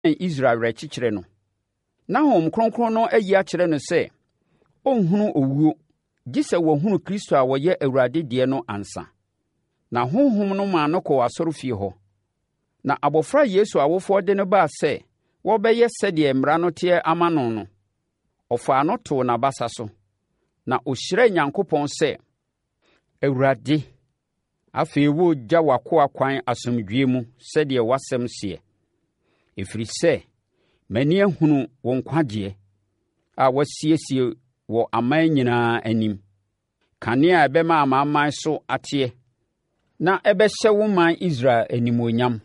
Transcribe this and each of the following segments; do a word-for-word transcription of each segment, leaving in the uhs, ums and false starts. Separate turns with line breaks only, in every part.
Israel rechichire no. Na Honhom Kronkron no ayi akyerɛ no sɛ ɔnhunu owuo gye sɛ wɔhunu Kristo a wɔyɛ Awurade deɛ no ansa. Na Honhom no maa no kɔɔ asɔrefie hɔ. Na abɔfra Yesu awofoɔ de no baa sɛ wɔbɛyɛ sɛdeɛ mmara no teɛ ama no no. Ɔfaa no too n'abasa so, na ɔhyirɛɛ Nyankopɔn sɛ, Awurade, afei wɔregya w'akoa kwan asomdwoeɛ mu sɛdeɛ w'asɛm seɛ. Ɛfiri sɛ, m'ani ahunu wo nkwagyeɛ a wɔasiesie wɔ aman nyinaa anim. Kanea a ɛbɛma amanaman so ateɛ, na ɛbɛhyɛ wo man Israel animuonyam.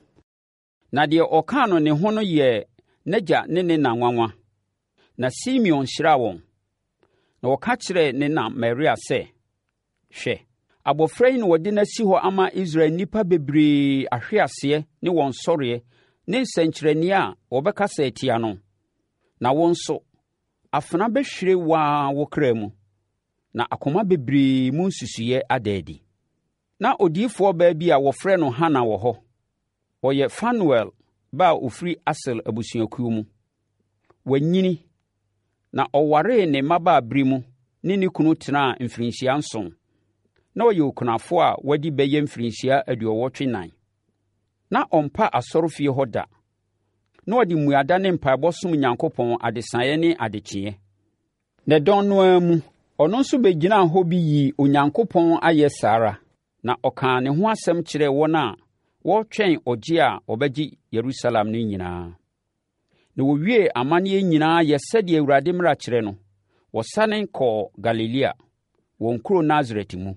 Na deɛ ɔkaa no ne ho no yɛ n'agya ne ne na nwanwa. Na Simeon hyiraa wɔn. Na wɔka kyerɛɛ ne na Maria sɛ, hwɛ, abɔfra yi na wɔde no asi hɔ ama Israel nnipa bebree ahweaseɛ ne wɔn sɔreɛ ne nsɛnkyerɛnneɛ a wɔbɛkasa atia no. Na wo nso, afena bɛhwire waa wo kra mu, na akoma bebree mu nsusuiɛ ada adi. Na odiyifoɔ baa bi a wɔfrɛ no Hana wɔ hɔ. Ɔyɛ Fanuel ba a ɔfiri Asel abusuakuo mu. Wanyini, na ɔwaree ne mmabaabere mu ne ne kunu tenaa mfirinhyia nson. Na ɔyɛ okunafoɔ a wadi bɛyɛ mfirinhyia aduɔwɔtwe nan. Na ɔmpa asɔrefie hɔ da. Na ɔde mmuada ne mpaebɔ som Nyankopɔn adesaeɛ ne adekyeeɛ. Na dɔn no ara mu, ɔno nso bɛgyinaa hɔ bi yii Onyankopɔn ayɛ saa ara. Na ɔkaa ne ho asɛm kyerɛɛ wɔn a wɔretwɛn ɔgye a ɔbɛgye Yerusalem no nyinaa. Na wɔwie amanneɛ nyinaa yɛ sɛdeɛ Awurade mmara kyerɛ no. Wɔsane kɔɔ Galilea, wɔn kuro Nasaret mu.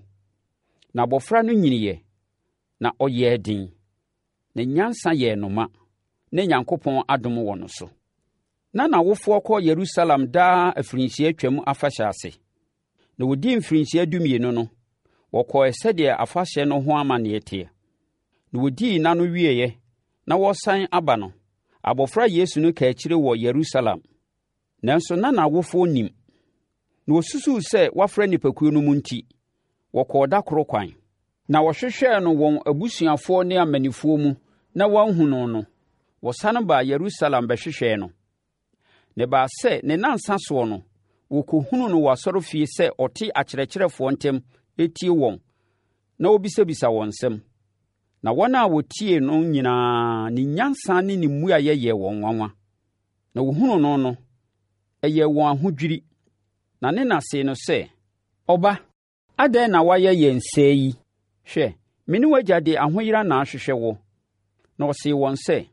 Na abɔfra no nyiniiɛ, na ɔyɛɛ den, na nyansa yɛɛ no ma, na Nyankopɔn adom wɔ no so. Na n'awofoɔ kɔ Yerusalem daa afirinhyia twam afahyɛ ase. Na wɔdii mfirinhyia dumienu no, wɔkɔɔ sɛdeɛ afahyɛ no ho amanneɛ teɛ. Na wɔdii nna no wieeɛ, na wɔresan aba no, abɔfra Yesu no kaa akyire wɔ Yerusalem. Nanso na n'awofoɔ nim. Na wɔsusuu sɛ wɔafrɛ nnipakuo no mu nti, wɔkɔɔ da koro kwan. Na wɔhwehwɛɛ no wɔn abusuafoɔ ne amanifoɔ mu na wɔanhu no no, wɔsane baa Yerusalem bɛhwehwɛɛ no. Ne baa sɛ ne nansa soɔ no, wɔkɔhunu no wɔ asɔrefie sɛ ɔte akyerɛkyerɛfoɔ ntam ɛtie wɔn, na wɔbisabisa wɔn nsɛm. Na wɔn a wɔtie no nyinaa ne nyansa ne ne mmuayɛ yɛɛ wɔn nwanwa. Na wɔhunu no no, ɛyɛɛ wɔn ahodwiri. Na ne na see no sɛ, Ɔba, adɛn na wayɛ yɛn sɛɛ yi? Hwɛ, me ne w'agya de ahoyera na ahwehwɛ wo. Na ɔsee wɔn sɛ,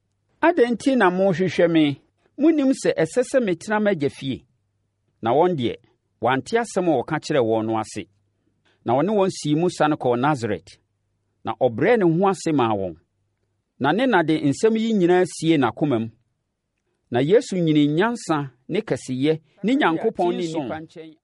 adɛn nti na mohwehwɛ me? Monim sɛ ɛsɛ sɛ metena m'agya fie. Na wɔn deɛ, wɔante asɛm a ɔka kyerɛɛ wɔn no ase. Na ɔne wɔn sii mu sane kɔɔ Nasaret. Na ɔbrɛɛ ne ho ase maa wɔn. Na ne na de nsɛm yi nyinaa sie n'akoma mu. Na Yesu nyini nyansa ne kɛseyɛ ne Nyankopɔn ne nnipa nkyɛn.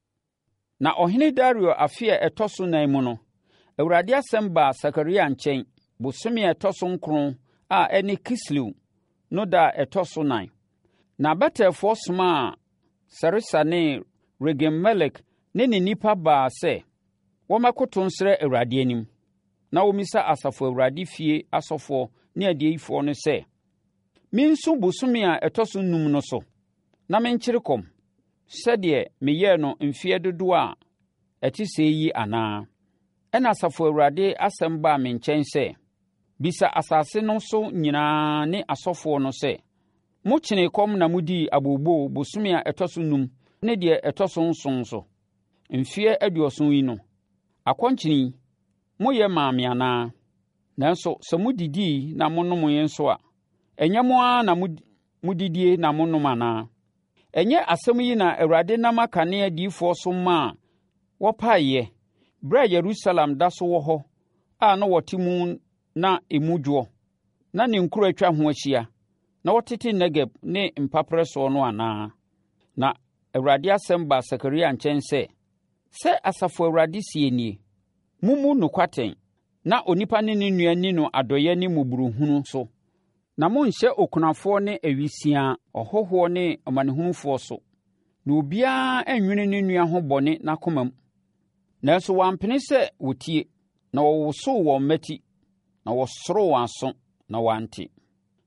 Na ɔhene Dario afe a ɛtɔ so nan mu no, Awurade asɛm baa Sakaria nkyɛn bosome a ɛtɔ so nkron a ɛne Kislew no da a ɛtɔ so nan. Na abɛtɛfoɔ somaa Saresa ne Regem-Melek ne ne nnipa baa sɛ wɔmmɛkoto nsrɛ Awurade anim. Na wɔmmisa Asafo Awurade fie asɔfoɔ ne adiyifoɔ no sɛ, menso bosome a ɛtɔ so num no so, na menkyere kɔm, sɛdeɛ meyɛɛ no mfeɛ dodoɔ a ɛte sɛ yi anaa? Ɛna Asafo Awurade asɛm baa me nkyɛn sɛ, bisa asase no so nyinaa ne asɔfoɔ no sɛ, mokyene kɔm na modii abooboo bosome a ɛtɔ so num ne deɛ ɛtɔ so nson so. Mfeɛ aduɔson yi no, akɔnkyene moyɛ maame anaa? Nanso sɛ modidii na monomee nso a, ɛnyɛ mo ara na modidie na monom anaa? Ɛnyɛ asɛm yi na Awurade nam aka ne adiyifoɔ so maa wɔpaeɛ berɛ a Yerusalem da so wɔ hɔ a na wɔte mu na emu dwoɔ, na ne nkuro atwa ho ahyia, na wɔtete Negeb ne mpaprɛ soɔ no anaa? Na Awurade asɛm baa Sakaria nkyɛn sɛ, sɛ Asafo Awurade sie nie, mummu no kwaten, na onipa ne ne nua ni no adɔeɛ ne mmɔborɔhunu so, na monhyɛ okunafoɔ ne awisiaa, ɔhɔhoɔ ne ɔmanehunufoɔ so, na obiara annwene ne nua ho bɔne n'akoma mu. Nanso wɔampene sɛ wɔtie, na wɔwosoo wɔn mmati, na wɔsoroo wɔn aso, na wɔante.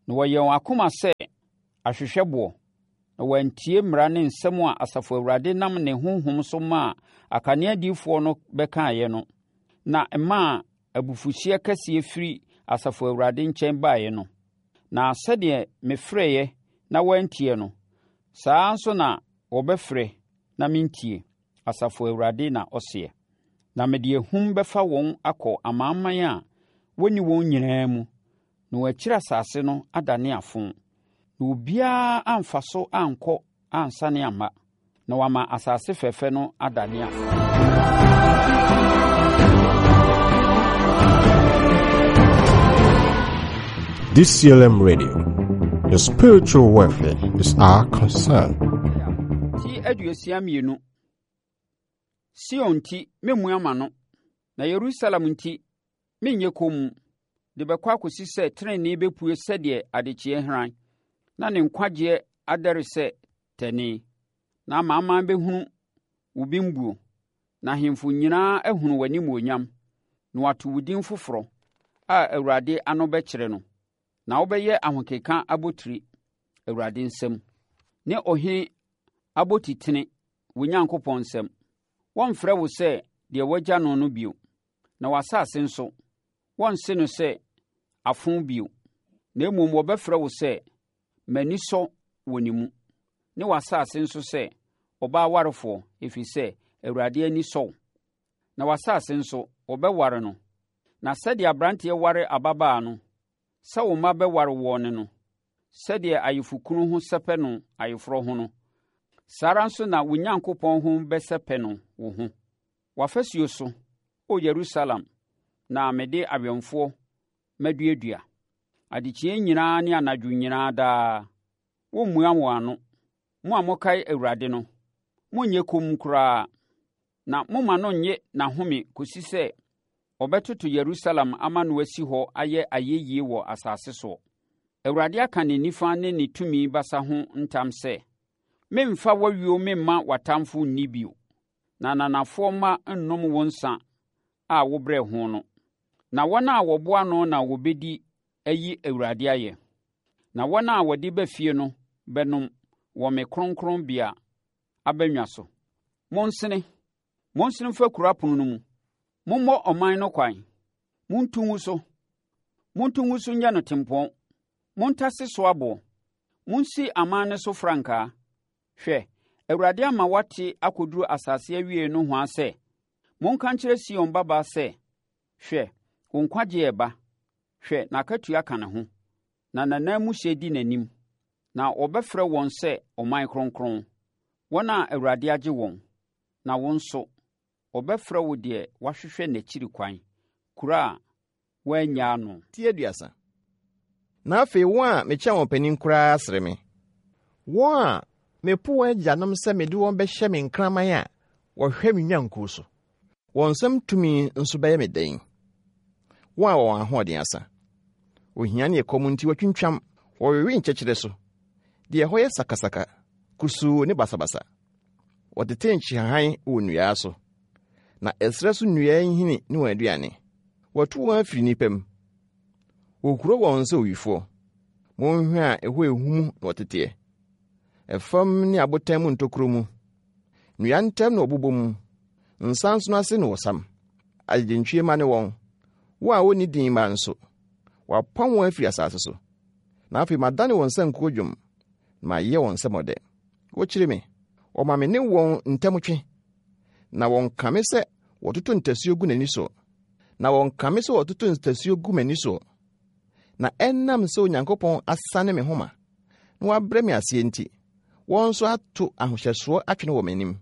na wɔyɛ wɔn akoma sɛ ahwehwɛboɔ, na wɔantie mmara ne nsɛm a Asafo Awurade nam ne honhom so maa akaneadiyifoɔ no bɛkaeɛ no, na ɛmaa abufuhyeɛ kɛseɛ firi Asafo Awurade nkyɛn baeɛ no. Na sɛdeɛ mefrɛeɛ na wɔantie no, saa nso na wɔbɛfrɛ na mentie, Asafo Awurade na ɔseɛ. Na mede ahum bɛfa wɔn akɔ amanaman a wɔnni wɔn nyinaa mu, na wɔakyiri asase no adane afo, na obiara amfa so ankɔ ansane amma, na wama asase fɛfɛ no adane afo.
D C L M Radio, your spiritual welfare is our concern.
Ti aduosia mmienu. Sion nti memmu ama no, na Yerusalem nti menyɛ komm, de bɛkɔ akɔsi sɛ trenee bɛpue sɛdeɛ adekyeɛ hran, na ne nkwagyeɛ adɛre sɛ tani, na amanaman bɛhunu wo bembuo, na ahemfo nyinaa ahunu w'animuonyam, na wato wo din foforɔ a Awurade ano bɛkyerɛ no, na wobɛyɛ ahokeka abotiri Awurade nsɛm, ne ɔhene abotitene wo Nyankopɔn nsɛm. Wɔmfrɛ wo sɛ deɛ wagya no no bio, na w'asase nso wɔnse no sɛ afo bio, na mmom wɔbɛfrɛ wo sɛ m'ani sɔ wɔ ne mu, ne w'asase nso sɛ ɔbaa warefoɔ, ɛfiri sɛ Awurade ani sɔ wo. Na w'asase nso wɔbɛware no, na sɛdeɛ aberanteɛ ware ababaa no, sɛ wo mma bɛware wɔn no, sɛdeɛ ayefokunu ho sɛpɛ no ayeforɔ ho no, saa ara nso na wo Nyankopɔn ho bɛsɛpɛ no wo ho. W'afasuo so, o Yerusalem, na mede awɛmfoɔ maduadua. Adekyeɛ nyinaa ne anadwo nyinaa daa, wommua mo ano. Mo a mokae Awurade no, monnyɛ komm koraa, na momma no nnye n'ahome kɔsi sɛ ɔbɛtoto Yerusalem ama no asi hɔ ayɛ ayɛyie wɔ asase soɔ. Awurade aka ne nifa ne ne tumi basa ho ntam sɛ, memfa w'awuo memma w'atamfo nni bio, na nanafoɔ mma nnom wo nsa a wobrɛ ho no. Na wɔn a wɔboa no na wɔbɛdi ayi Awurade ayɛ, na wɔn a wɔde ba fie no bɛnom wɔ me kronkronbea abannwa so. Monsene, monsene mfa kuro apono no mu, mommɔ ɔman no kwan, montu ngu so, montu ngu so nyɛ no tempɔn, montase so aboɔ, monsi aman no so frankaa. Hwɛ, Awurade ama wate akɔduru asase awie no ho asɛ, monka nkyerɛ Sion babaa sɛ, hwɛ, wo nkwagye ɛba, hwɛ, n'akatua ka ne ho, na nanan mu hyɛ di n'anim, na wɔbɛfrɛ wɔn sɛ ɔman kronkron, wɔn a Awurade agye wɔn, na wo nso, wɔbɛfrɛ wo deɛ wahwehwɛ n'akyiri kwan, kuro a wɔannyaa no.
Tie aduasa. Na afei wɔn a mekyɛ wɔn panin koraa sere me, wɔn a mepo wɔn agyanom sɛ mede wɔn bɛhyɛ me nkraman a wɔhwɛ me nwankuo so. Wɔn nsɛm tumi nso bɛyɛ me den. Wɔn a wɔwɔ ahoɔden asa, ohia ne ɛkɔm nti wɔtwintwam, wɔwewe nkyɛkyerɛ so, deɛ ɛhɔ yɛ sakasaka, kusuu ne basabasa. Wɔtete nkyihahan wɔ nnua so, na ɛsrɛ so nnua nhini ne wɔn aduane. Wɔto wɔn afiri nnipa mu, wɔkuro wɔn sɛ owifoɔ. Monhwɛ a ɛhɔ ehu mu na wɔteteɛ, ɛfam ne abotan mu ntokuro mu, nnua ntam na wɔbobɔ mu, nsa nso ase na wɔsam. Agyentwie ma ne wɔn, wɔn a wɔnni din ma nso, wɔapam wɔn afiri asase so. Na afei madane wɔn nsa nkuo dwom, na mayɛ wɔn nsɛm ɔdɛ. Wɔkyerɛ me, wɔma me ne wɔn ntam twe, na wɔnka me sɛ wɔtoto ntasuo gu n'ani so, na wɔnka me sɛ wɔtoto ntasuo gu m'ani so. Na ɛnam sɛ Onyankopɔn asane me homa, na wabrɛ me aseɛ nti, wɔn nso ato ahohyɛsoɔ atwene wɔ m'anim.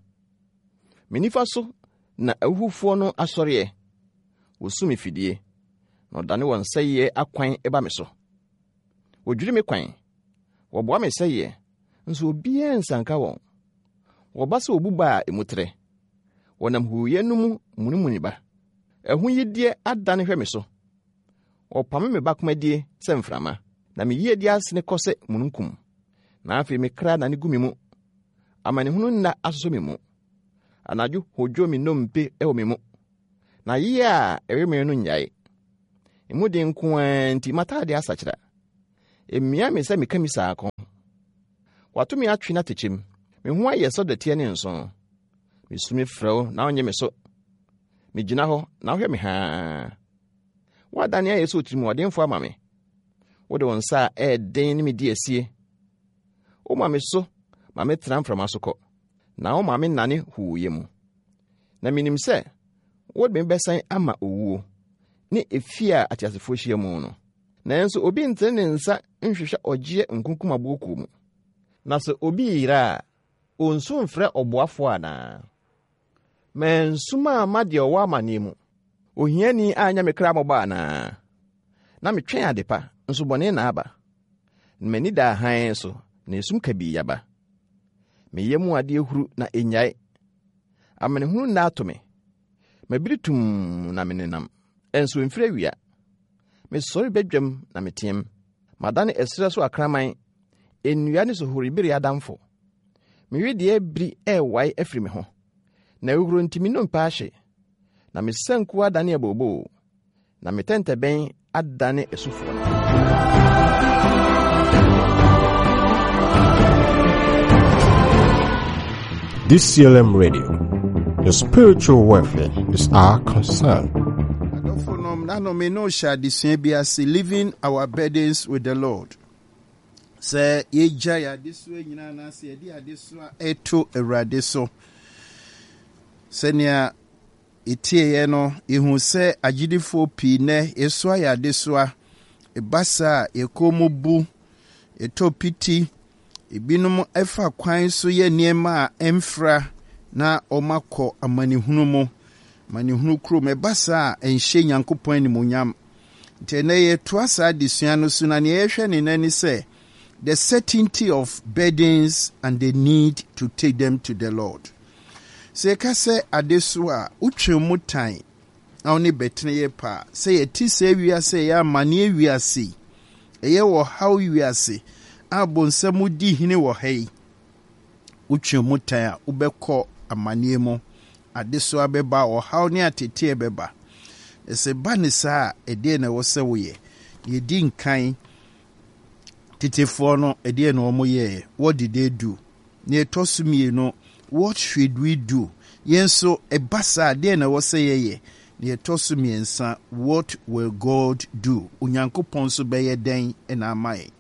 Me nifa so na awufoɔ no asɔreɛ, wɔsu me fidie, na ɔdane wɔn nsɛyɛ akwan ɛba me so. Wɔdwiri me kwan, wɔboa me sɛyɛ, nso obiara nsanka wɔn. Wɔba sɛ obuba a emu trɛ, wɔnam huuyɛ no mu munimuni ba. Ɛho yideɛ adane hwɛ me so. Wɔpame me bakomadie sɛ mframa, na me yiedi asene kɔ sɛ mununkum. Na afei me kra na ne gu me mu, amanehunu nna asoso me mu. Anadwo hodwo me nnompe ɛwɔ me mu, na yie a ɛwe me no nyae. Emu de nko nti matade asakyera. Emia me se me kamisa akon. Watu me atwe na techim. Me ho aye so datie ne nso. Me sumi frɛw na onye me so. Me gina ho na hwɛ me ha. Wa dane aye so tirim wɔdenfo ama me. Wo de wonsa e den ne me di asie. O ma me so, ma me tram from asokɔ. Na o ma me nane huuye mu. Na minim sɛ wo de me besan ama owuo. Ne efia atiasefo hia mu no. Nanso obi ntere ne nsa nhwehwɛ ogye nkunkuma boku mu. Na so obi yira onsu mfrɛ oboafo ana. Mensuma amade owo amane mu. Ohiani anya me kra moba na. Na me twen adepa nso bone na aba. Mani da han so na esum ka bi yaba. Me yemu ade ehuru na enyae. Amene hunu na atome. Mabiritum na menenam. Enso mfrɛ wia. Me sori bedwam na metiem. Madane esre so akraman. Enua ne so horibiri adamfo. Me wi de abri ewai afri me ho. Na ehuru ntimi no mpa ahye. Na me sanku adane abobo. Na me tente ben adane esufo.
D C L M Radio, your spiritual welfare is our concern.
Living our burdens with the Lord. Say, ye jaya this way, you know, na say, dear, this one, eto eradiso. Senya, itie no, ihu se, ajidifo pine, eswa ya deswa, ebasa, ekomo bu, eto piti, ibinum efa kwan so ye niema emfra, na omako amani hunumo. Mani hunu kro me basa enhye Nyankopon ni monyam tene ye toasa adesua no so na ne yehwe ne nani se the certainty of burdens and the need to take them to the Lord. Se ka se adeso a utwemu tan a oni betene ye pa se ye ti se wiase ya mane wiase eye wo haw wiase abonsam di hine wo hai utwemu tan a ubekọ amane mu adeso abeba o haw ne atete beba ese banisa ede na wo se wo ye ye di nkan titefo no ede na omo ye what did they do ne tosumie no what should we do yenso ebasa ade na wo se ye ye ne tosumie nsa what will God do Onyankopon so be ye den na amai.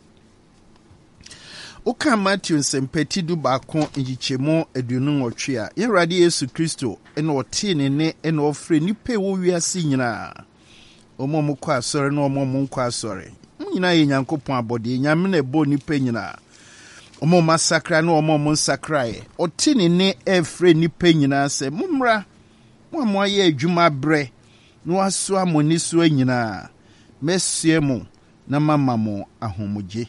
Oka Matthew sempeti du baako njichemo aduonu nwotwe a Yerade Yesu Kristo ene ote ne ne ene ofre nipa wo wiase nyina omom kwa asore na omom kwa asore nyina ye Nyankopon abode nyame na ebo nipa nyina omom masakra na omom nsakrae ote ne ne efre nipa nyina se mumra mo mo ye adwuma bre no aso amoni so nyina mesie mo na mama mo ahomugye.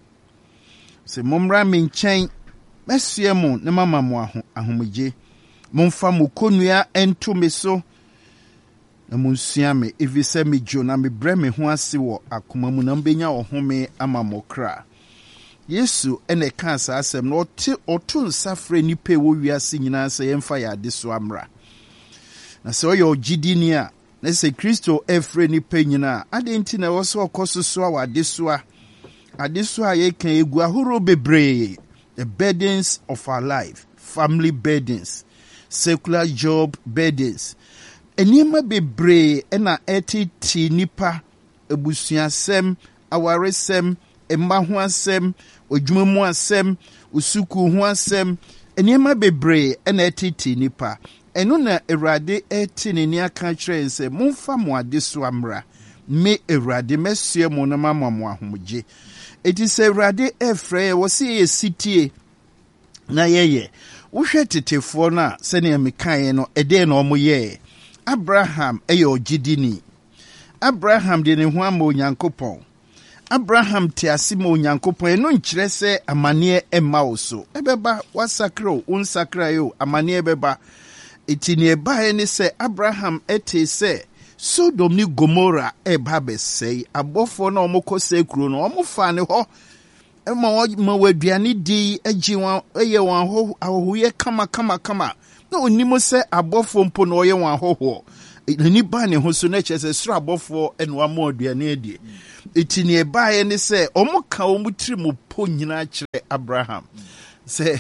Se momra me nkyɛn mesie mo ne mama mo aho ahomegye momfa mo konua ento me so na monsua me evise me jo na me bre me ho ase wo akoma mu na mbenya ohome ama mo kra. Yesu ene ka sa asem na ote oto nsafre nipa wo wiase nyina se yemfa ya de so amra na se oyo ogidini a na se Kristo efre nipa nyina adenti na wo so okososo a wade so a Adeswa ye kan egu ahoro bebre the burdens of our life, family burdens, secular job burdens. Enima bebre ena eti ti nipa ebusuasem, awaresem, emma ho asem, odwumamu asem, usuku ho asem. Enima bebre ena eti ti nipa. Eno na Erade eti ne ni aka kire nse momfa mo adeswa mra. Me Erade mesie mo na mama mo ahomgye. It is a rade efre was a city na ye. Ushe tetefo na sene mekae no ede no mo ye. Abraham eyo gidini. Abraham de ne ho ama Onyankopon. Abraham te asima Onyankopon eno nkyere se amane emma wo so. Ebeba wasakro unsakra yo amane ebeba. Etini eba ene se Abraham ete se Sodom ni Gomorrah eba besei abofo na omoko sekuro no omofa ne ho ema ma waduane di agi wan eye wan ho ahoye kama kama kama na onimo se abofo mpo na oye wan ho ho nani ba ne ho so na kyerɛ sɛ soro abɔfoɔ ɛna wama aduane adi ɛti ne ɛbaeɛ ne sɛ ɔmo ka ɔmo tiri mu po nyinaa kyerɛ Abraham sɛ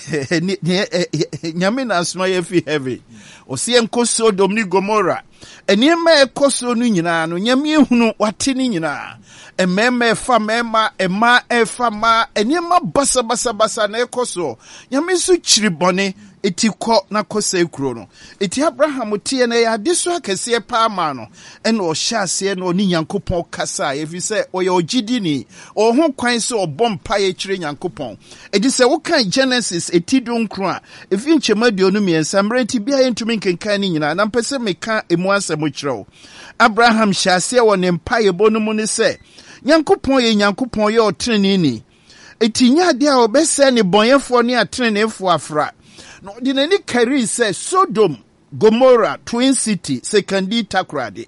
nyame na asoma yɛ fi heaven ɔsɛ yɛnkɔ Sodom ne Gomora ɛnneɛma ɛkɔ so no nyinaa no nyame ehunu wate ne nyinaa ɛmɛɛma ɛfa mɛɛma ɛma ɛfa ma ɛnneɛma basa basa basa na ɛkɔ so nyame nso kyiri bɔne eti kɔ na kɔsɛ kuro no eti Abraham tie na yɛ ade so akɛseɛ paa ma no ɛna ɔhyɛ aseɛ na ɔne Nyankopɔn kasa efi sɛ ɔyɛ ogyidini ɔho kwan sɛ ɔbɔ mpa yɛ kyerɛ Nyankopɔn edi sɛ wokan Genesis eti do nkro a efi nkyɛma aduonu mmiɛnsa mmerɛ ti bia yɛntumi nkenkan ne nyinaa na mpɛ sɛ meka emu asɛm kyerɛw Abraham hyɛ aseɛ wɔ ne mpa yɛ bɔ no mu ne sɛ Nyankopɔn yɛ Nyankopɔn yɛ ɔtreneni eti nyade a ɔbɛsɛ ne bɔnyɛfoɔ ne atrenefoɔ afra no de nani kari sɛ Sodom Gomora Twin City Sekandi Takrade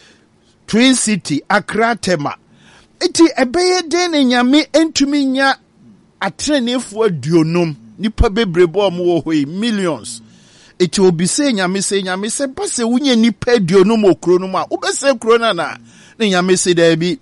Twin City Accra Tema eti ɛbɛyɛ den ne nyame entumi nya atrenefoɔ aduonum nipa bebrebo ɔmo wɔ hɔ yi millions eti obi sɛ nyame sɛ nyame sɛ ba sɛ wunye nipa aduonum okuro no mu a wobɛsɛ kuro na na ne nyame sɛ da bi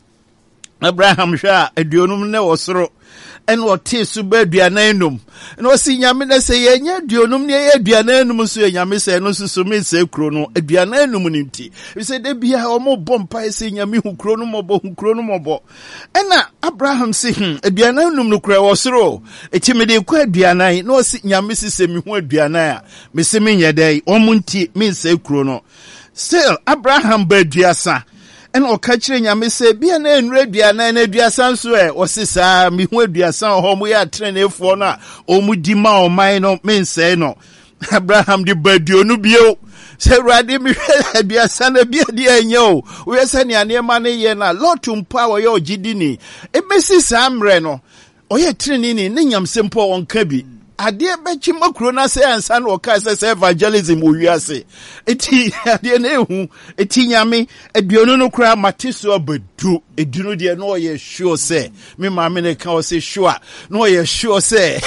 Abraham hwɛ a aduonum ne wɔ soro ɛna ɔte so ba aduanan num na ɔsi nyame na sɛ yɛnyɛ aduonum ne yɛ aduanan num so yɛ nyame sɛ no so so me sɛ kuro no aduanan num ne nti sɛ da bia ɔmo bɔ mpa sɛ nyame hu kuro no mɔbɔ hu kuro no mɔbɔ ɛna Abraham sɛ hm aduanan num no kura wɔ soro eti me de kɔ aduanan na ɔsi nyame sɛ sɛ me hu aduanan a me sɛ me nyɛ dɛ ɔmo nti me sɛ kuro no still Abraham ba aduasa ɛna ɔka kyerɛ nyame sɛ bia na enura aduanan na aduasa nso ɛ ɔse saa me hu aduasa hɔ mo yɛ atrenefoɔ no a ɔmo di ma ɔman no me nsɛe no Abraham de ba aduonu bio sɛ Awurade mehwɛ aduasa na bia de ɛnyɛ o woyɛ sɛ nea nneɛma no yɛ na Lot mpo a wɔyɛ ogyidini ebesi saa mmerɛ no ɔyɛ treneni ne nyamsɛm mpo a wɔnka bi adeɛ bɛkyi makuro na sɛ ansa na ɔka sɛ sɛ evangelism wɔ wiase eti adeɛ na ehu eti nyame aduonu no kora mate so abadu edunu deɛ na ɔyɛ sure sɛ me maame ne ka ɔsɛ sure na ɔyɛ sure sɛ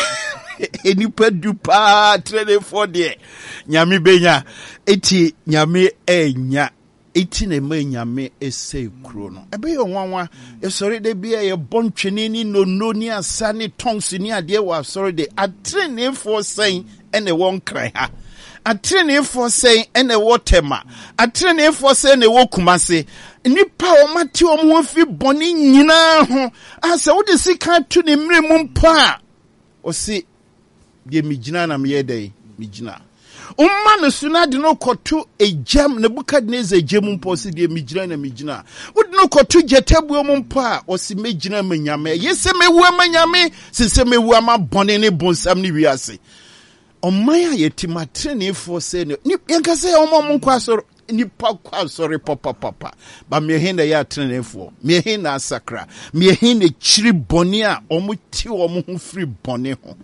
enipa du paa trenefo deɛ nyame benya eti nyame enya eti na ma nyame ese kuro no ebe yo nwanwa esori de bia ye bontwene ni nono ni asa ni tongs ni ade wa asori de atrenefo sen ene won kran ha atrenefo sen ene wo tema atrenefo sen ne wo kumase nipa o mate o mo fi boni nyina ho asa wo de sika tu ne mre mu mpa o si de migina na me yedai migina umma no suna de no koto ejam na Nebukadnezar ejam mpo si de migina na migina wode no koto jetabuo mu mpo a o si megina manyame yese mewu amanyame sese mewu ama bone ne bonsam ne wiase oman a yetima trenefo se ne yanka se omo mo kwa soro nipa kwa soro papa papa ba me hin na ya trenefo me hin na asakra me hin na chiri bone a omo ti omo ho free bone ho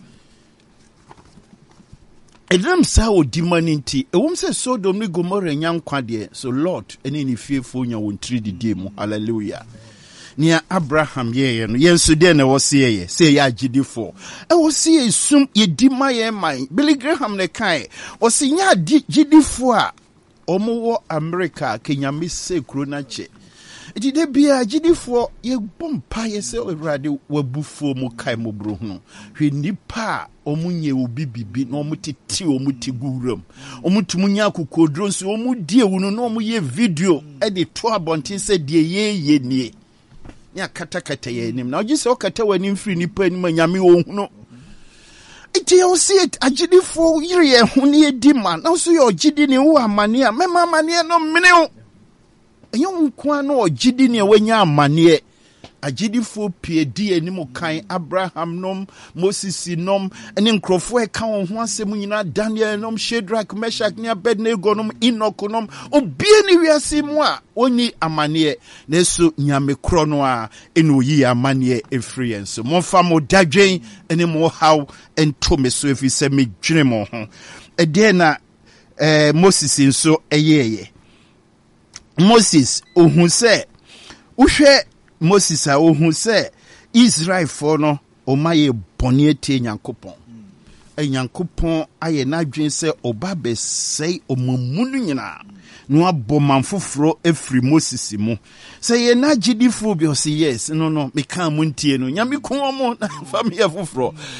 Edem sa odi maninti ewom se Sodom ni Gomora nyankwa de so Lord ene ni fiefo nya won tiri didi mu hallelujah nia Abraham ye ye no yenso de na wo se ye se ya agidifo e wo se ye sum ye di ma ye man Billy Graham ne kai wo se nya agidifo a omo wo America Kenya me se kro na che edi de bia agidifo ye bompa ye se Awurade wabufuo mu kai mo bro hu hwe nipa omunye obi bibi na omutiti omuti guram omutumunya kokodro nso omudie wunu na omuye video e de to abontin se de ye ye nie nya kata kata ye nim na ogi se okata wani mfiri nipa ni manyame ohunu iti yo see agidifo yire ye hu ne edi ma na so ye ogidi ne wo amane a mema amane no mene o enyo nkwa na ogidi ne wanya amane agidifo pie di anim kan Abraham nom Moses nom ene nkrofo e ka won ho asem nyina Daniel nom Shadrach Meshach ne Abednego nom Enoch nom obie ni wiase mu a oni amane na so nyame kro no a ene oyi amane efri enso monfa mo dadwen ene mo haw ento me so efi se me dwene mo ho e de na eh Moses nso eyeye Moses ohun se uhwe Moses a ohun se Israel for no o maye boni etie Nyankopon Nyankopɔn ayɛ n'adwene sɛ ɔba bɛsɛe ɔmamu no nyinaa no abɔ man foforo afiri Moses mu. Sɛ yɛ na gyidifo bi ɔse yes no no meka mo ntie no nyame ko mo na fa me yɛ foforo.